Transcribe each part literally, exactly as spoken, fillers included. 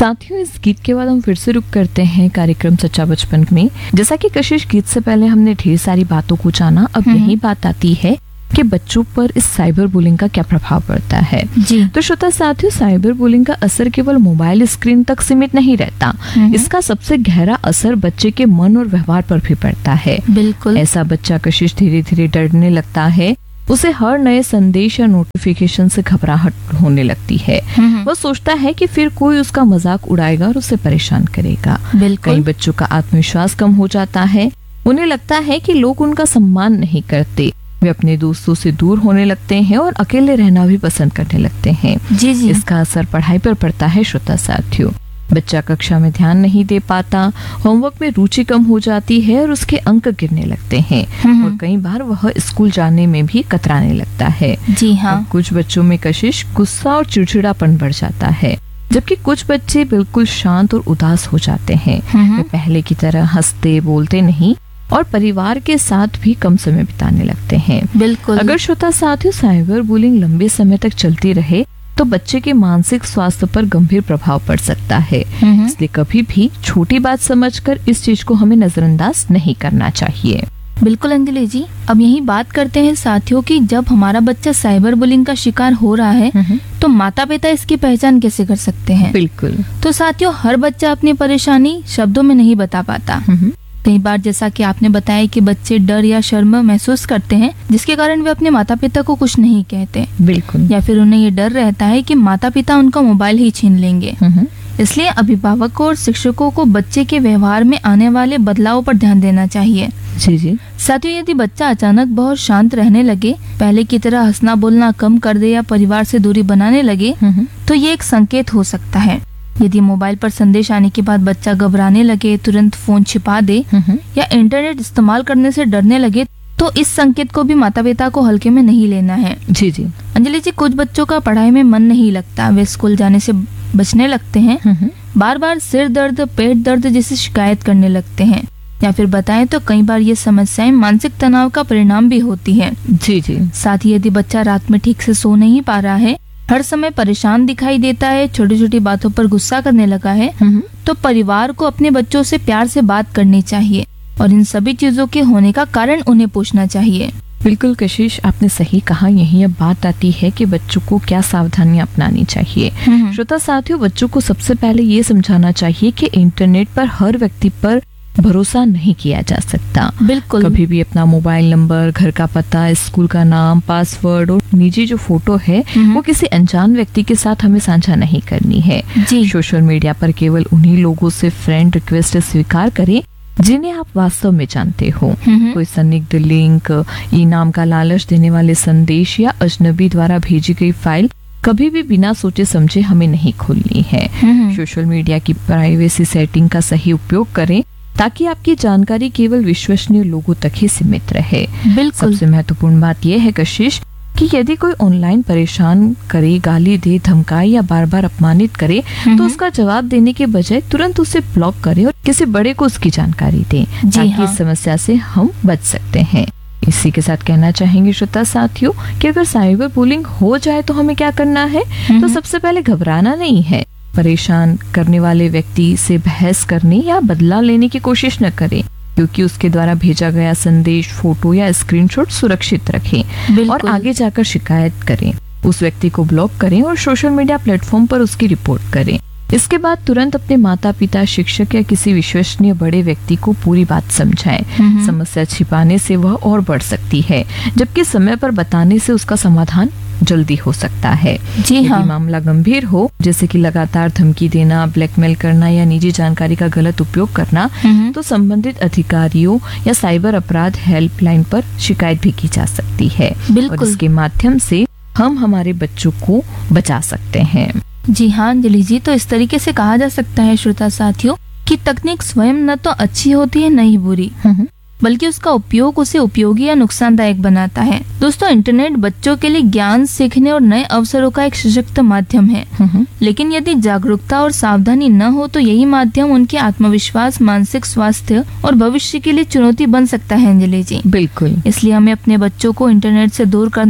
साथियों, इस गीत के बाद हम फिर से रुक करते हैं कार्यक्रम सच्चा बचपन में। जैसा कि कशिश, गीत से पहले हमने ढेर सारी बातों को जाना, अब यही बात आती है कि बच्चों पर इस साइबर बुलिंग का क्या प्रभाव पड़ता है। जी। तो श्रोता साथियों, साइबर बुलिंग का असर केवल मोबाइल स्क्रीन तक सीमित नहीं रहता, इसका सबसे गहरा असर बच्चे के मन और व्यवहार पर भी पड़ता है। बिल्कुल। ऐसा बच्चा कशिश धीरे धीरे डरने लगता है, उसे हर नए संदेश या नोटिफिकेशन से घबराहट होने लगती है। वो सोचता है कि फिर कोई उसका मजाक उड़ाएगा और उसे परेशान करेगा। बिल्कुल। कई बच्चों का आत्मविश्वास कम हो जाता है, उन्हें लगता है कि लोग उनका सम्मान नहीं करते, वे अपने दोस्तों से दूर होने लगते हैं और अकेले रहना भी पसंद करने लगते हैं। जी जी। इसका असर पढ़ाई पर पड़ता है श्रोता साथियों। बच्चा कक्षा में ध्यान नहीं दे पाता, होमवर्क में रुचि कम हो जाती है और उसके अंक गिरने लगते हैं और कई बार वह स्कूल जाने में भी कतराने लगता है। जी हाँ। कुछ बच्चों में कशिश, गुस्सा और चिड़चिड़ापन बढ़ जाता है, जबकि कुछ बच्चे बिल्कुल शांत और उदास हो जाते हैं। वे पहले की तरह हंसते बोलते नहीं और परिवार के साथ भी कम समय बिताने लगते हैं। बिल्कुल। अगर श्रोता साथियों, साइबर बुलिंग लंबे समय तक चलती रहे तो बच्चे के मानसिक स्वास्थ्य पर गंभीर प्रभाव पड़ सकता है। इसलिए कभी भी छोटी बात समझकर इस चीज को हमें नजरअंदाज नहीं करना चाहिए। बिल्कुल अंजलि जी, अब यही बात करते हैं साथियों कि जब हमारा बच्चा साइबर बुलिंग का शिकार हो रहा है तो माता पिता इसकी पहचान कैसे कर सकते हैं। बिल्कुल। तो साथियों, हर बच्चा अपनी परेशानी शब्दों में नहीं बता पाता। कई बार जैसा कि आपने बताया कि बच्चे डर या शर्म महसूस करते हैं, जिसके कारण वे अपने माता पिता को कुछ नहीं कहते। बिल्कुल। या फिर उन्हें ये डर रहता है कि माता पिता उनका मोबाइल ही छीन लेंगे। इसलिए अभिभावकों और शिक्षकों को बच्चे के व्यवहार में आने वाले बदलाव पर ध्यान देना चाहिए। जी जी। साथियों, यदि बच्चा अचानक बहुत शांत रहने लगे, पहले की तरह हंसना बोलना कम कर दे या परिवार से दूरी बनाने लगे, तो ये एक संकेत हो सकता है। यदि मोबाइल पर संदेश आने के बाद बच्चा घबराने लगे, तुरंत फोन छिपा दे या इंटरनेट इस्तेमाल करने से डरने लगे, तो इस संकेत को भी माता पिता को हल्के में नहीं लेना है। जी जी। अंजलि जी, कुछ बच्चों का पढ़ाई में मन नहीं लगता, वे स्कूल जाने से बचने लगते हैं, बार बार सिर दर्द, पेट दर्द जैसी शिकायत करने लगते हैं, या फिर बताएं तो कई बार ये समस्याएं मानसिक तनाव का परिणाम भी होती है। जी जी। साथ ही यदि बच्चा रात में ठीक से सो नहीं पा रहा है, हर समय परेशान दिखाई देता है, छोटी छोटी बातों पर गुस्सा करने लगा है, तो परिवार को अपने बच्चों से प्यार से बात करनी चाहिए और इन सभी चीजों के होने का कारण उन्हें पूछना चाहिए। बिल्कुल कशिश, आपने सही कहा। यही अब बात आती है कि बच्चों को क्या सावधानियां अपनानी चाहिए। श्रोता साथियों, बच्चों को सबसे पहले ये समझाना चाहिए कि इंटरनेट पर हर व्यक्ति पर भरोसा नहीं किया जा सकता। बिल्कुल। कभी भी अपना मोबाइल नंबर, घर का पता, स्कूल का नाम, पासवर्ड और निजी जो फोटो है वो किसी अनजान व्यक्ति के साथ हमें साझा नहीं करनी है। जी। सोशल मीडिया पर केवल उन्हीं लोगों से फ्रेंड रिक्वेस्ट स्वीकार करें जिन्हें आप वास्तव में जानते हो। कोई संदिग्ध लिंक, इनाम का लालच देने वाले संदेश या अजनबी द्वारा भेजी गई फाइल कभी भी बिना सोचे समझे हमें नहीं खोलनी है। सोशल मीडिया की प्राइवेसी सेटिंग का सही उपयोग करें ताकि आपकी जानकारी केवल विश्वसनीय लोगों तक ही सीमित रहे। बिल्कुल। सबसे महत्वपूर्ण बात यह है कशिश कि यदि कोई ऑनलाइन परेशान करे, गाली दे, धमकाए या बार बार अपमानित करे तो उसका जवाब देने के बजाय तुरंत उसे ब्लॉक करे और किसी बड़े को उसकी जानकारी दे, ताकि हाँ। इस समस्या से हम बच सकते हैं। इसी के साथ कहना चाहेंगे श्रोता साथियों कि अगर साइबर बुलिंग हो जाए तो हमें क्या करना है। तो सबसे पहले घबराना नहीं है, परेशान करने वाले व्यक्ति से बहस करने या बदला लेने की कोशिश न करें, क्योंकि उसके द्वारा भेजा गया संदेश, फोटो या स्क्रीनशॉट सुरक्षित रखें और आगे जाकर शिकायत करें। उस व्यक्ति को ब्लॉक करें और सोशल मीडिया प्लेटफॉर्म पर उसकी रिपोर्ट करें। इसके बाद तुरंत अपने माता पिता, शिक्षक या किसी विश्वसनीय बड़े व्यक्ति को पूरी बात समझाएं। समस्या छिपाने से वह और बढ़ सकती है, जबकि समय पर बताने से उसका समाधान जल्दी हो सकता है। जी हाँ। यदि मामला गंभीर हो, जैसे कि लगातार धमकी देना, ब्लैकमेल करना या निजी जानकारी का गलत उपयोग करना, तो संबंधित अधिकारियों या साइबर अपराध हेल्पलाइन पर शिकायत भी की जा सकती है। और इसके माध्यम से हम हमारे बच्चों को बचा सकते हैं। जी हाँ अंजलि जी, तो इस तरीके से कहा जा सकता है श्रोता साथियों कि तकनीक स्वयं न तो अच्छी होती है न ही बुरी, बल्कि उसका उपयोग उसे उपयोगी या नुकसानदायक बनाता है। दोस्तों, इंटरनेट बच्चों के लिए ज्ञान सीखने और नए अवसरों का एक सशक्त माध्यम है, लेकिन यदि जागरूकता और सावधानी न हो तो यही माध्यम उनके आत्मविश्वास, मानसिक स्वास्थ्य और भविष्य के लिए चुनौती बन सकता है। अंजलि जी, बिल्कुल। इसलिए हमें अपने बच्चों को इंटरनेट से दूर करना,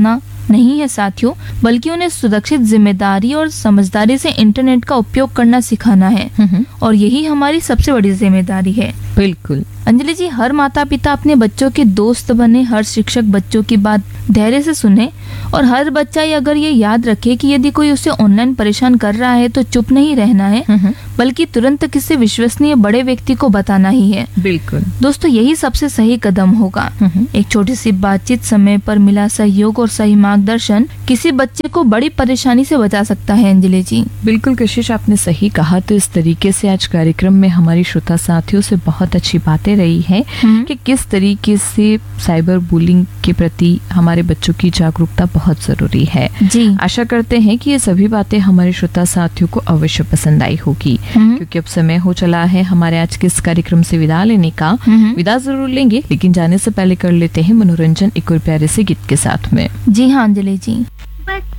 नहीं है साथियों, बल्कि उन्हें सुरक्षित, जिम्मेदारी और समझदारी से इंटरनेट का उपयोग करना सिखाना है। और यही हमारी सबसे बड़ी जिम्मेदारी है। बिल्कुल अंजलि जी, हर माता पिता अपने बच्चों के दोस्त बने, हर शिक्षक बच्चों की बात धैर्य से सुने और हर बच्चा ये अगर ये याद रखे कि यदि कोई उसे ऑनलाइन परेशान कर रहा है तो चुप नहीं रहना है, बल्कि तुरंत किसी विश्वसनीय बड़े व्यक्ति को बताना ही है। बिल्कुल दोस्तों, यही सबसे सही कदम होगा। एक छोटी सी बातचीत, समय पर मिला सहयोग और सही मार्गदर्शन किसी बच्चे को बड़ी परेशानी से बचा सकता है। अंजलि जी बिल्कुल कशिश, आपने सही कहा। तो इस तरीके से आज कार्यक्रम में हमारी श्रोता साथियों से बहुत अच्छी बातें रही है कि किस तरीके से साइबर बुलिंग के प्रति हमारे बच्चों की जागरूकता बहुत जरूरी है। जी आशा करते हैं कि ये सभी बातें हमारे श्रोता साथियों को अवश्य पसंद आई होगी, क्योंकि अब समय हो चला है हमारे आज के इस कार्यक्रम से विदा लेने का। विदा जरूर लेंगे, लेकिन जाने से पहले कर लेते हैं मनोरंजन एक और प्यारे से गीत के साथ में। जी हाँ अंजलि जी। बच्चे